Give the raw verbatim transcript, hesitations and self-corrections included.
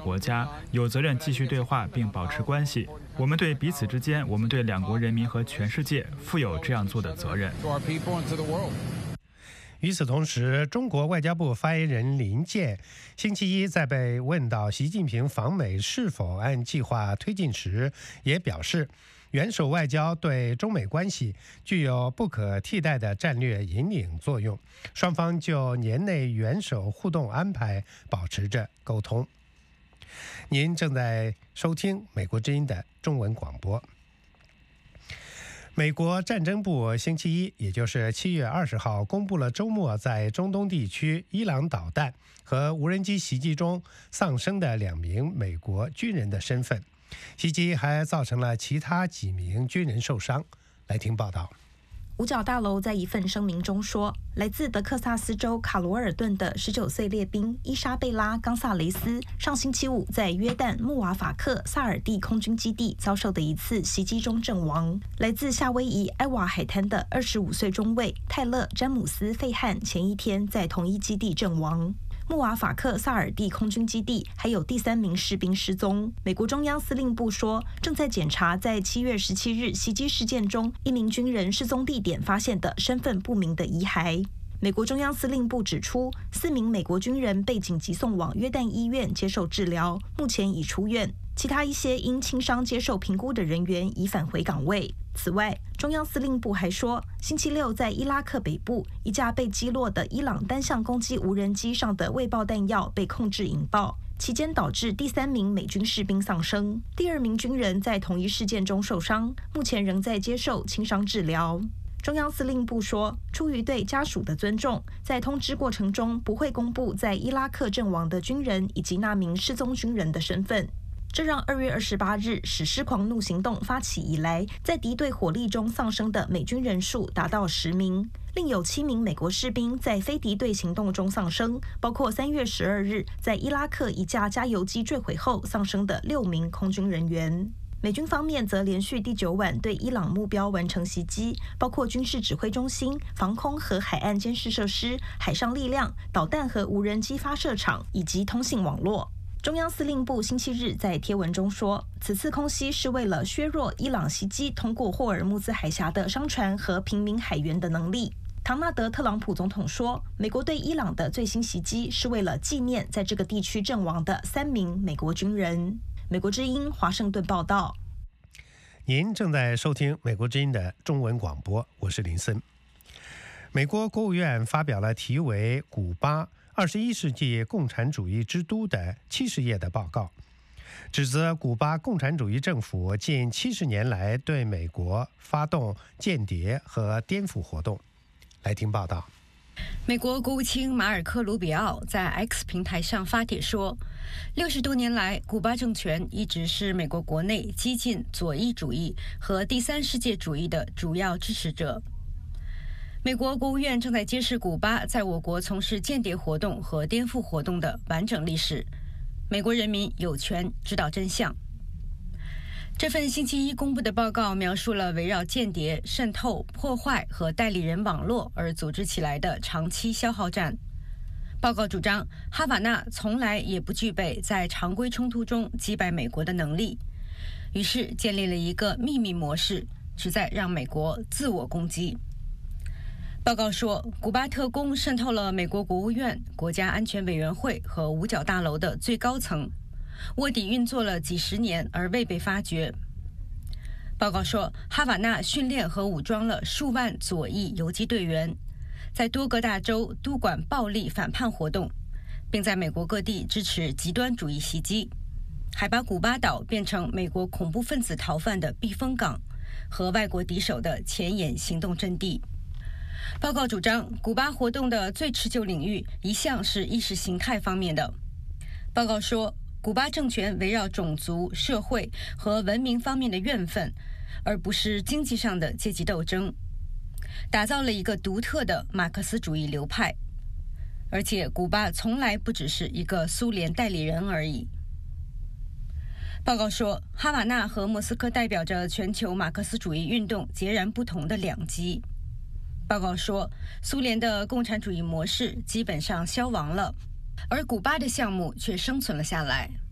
国家有责任继续对话并保持关系。我们对彼此之间，我们对两国人民和全世界负有这样做的责任。 与此同时，中国外交部发言人林健星期一在被问到习近平访美是否按计划推进时，也表示，元首外交对中美关系具有不可替代的战略引领作用，双方就年内元首互动安排保持着沟通。您正在收听美国之音的中文广播。美国战争部星期一，也就是七月二十号，公布了周末在中东地区伊朗导弹和无人机袭击中丧生的两名美国军人的身份。袭击还造成了其他几名军人受伤。来听报道。 五角大楼在一份声明中说，来自德克萨斯州卡罗尔顿的十九岁列兵伊莎贝拉·冈萨雷斯上星期五在约旦穆瓦法克萨尔蒂空军基地遭受的一次袭击中阵亡。来自夏威夷埃瓦海滩的二十五岁中尉泰勒·詹姆斯·费汉前一天在同一基地阵亡。穆瓦法克萨尔蒂空军基地还有第三名士兵失踪。美国中央司令部说，正在检查在七月十七日袭击事件中一名军人失踪地点发现的身份不明的遗骸。美国中央司令部指出，四名美国军人被紧急送往约旦医院接受治疗，目前已出院。其他一些因轻伤接受评估的人员已返回岗位。此外，中央司令部还说，星期六在伊拉克北部一架被击落的伊朗单向攻击无人机上的未爆弹药被控制引爆，期间导致第三名美军士兵丧生，第二名军人在同一事件中受伤，目前仍在接受轻伤治疗。中央司令部说，出于对家属的尊重，在通知过程中不会公布在伊拉克阵亡的军人以及那名失踪军人的身份。这让二月二十八日史诗狂怒行动发起以来，在敌对火力中丧生的美军人数达到十名，另有七名美国士兵在非敌对行动中丧生，包括三月十二日在伊拉克一架加油机坠毁后丧生的六名空军人员。美军方面则连续第九晚对伊朗目标完成袭击，包括军事指挥中心、防空和海岸监视设施、海上力量、导弹和无人机发射场以及通信网络。中央司令部星期日在贴文中说，此次空袭是为了削弱伊朗袭击通过霍尔木兹海峡的商船和平民海员的能力。唐纳德·特朗普总统说，美国对伊朗的最新袭击是为了纪念在这个地区阵亡的三名美国军人。美国之音华盛顿报道。 您正在收听美国之音的中文广播，我是林森。美国国务院发表了题为《古巴二十一世纪共产主义之都》的七十页的报告，指责古巴共产主义政府近七十年来对美国发动间谍和颠覆活动。来听报道。 美国国务卿马尔科·卢比奥在 X 平台上发帖说，六十多年来，古巴政权一直是美国国内激进左翼主义和第三世界主义的主要支持者。美国国务院正在揭示古巴在我国从事间谍活动和颠覆活动的完整历史，美国人民有权知道真相。这份星期一公布的报告描述了围绕间谍、渗透、破坏和代理人网络而组织起来的长期消耗战。报告主张，哈瓦那从来也不具备在常规冲突中击败美国的能力，于是建立了一个秘密模式，旨在让美国自我攻击。报告说，古巴特工渗透了美国国务院、国家安全委员会和五角大楼的最高层，卧底运作了几十年而未被发觉。报告说，哈瓦那训练和武装了数万左翼游击队员，在多个大洲督管暴力反叛活动，并在美国各地支持极端主义袭击，还把古巴岛变成美国恐怖分子逃犯的避风港和外国敌手的前沿行动阵地。报告主张，古巴活动的最持久领域一向是意识形态方面的。报告说，古巴政权围绕种族、社会和文明方面的怨愤，而不是经济上的阶级斗争，打造了一个独特的马克思主义流派。而且，古巴从来不只是一个苏联代理人而已。报告说，哈瓦那和莫斯科代表着全球马克思主义运动截然不同的两极。报告说，苏联的共产主义模式基本上消亡了，而古巴的项目却生存了下来。